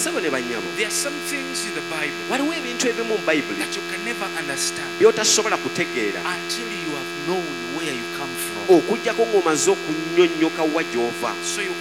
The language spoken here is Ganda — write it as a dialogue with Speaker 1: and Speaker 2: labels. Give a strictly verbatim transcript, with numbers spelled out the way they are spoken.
Speaker 1: bassebo ne bannyabo,
Speaker 2: there are some things in the Bible
Speaker 1: waliwo ebintu ebimu mu bayibuli
Speaker 2: that you can never understand
Speaker 1: by'otasobola kutegeera
Speaker 2: until you have known where you come from.
Speaker 1: okuggyako ng'omaze okunnyonnyoka wa gy'ova.
Speaker 2: So you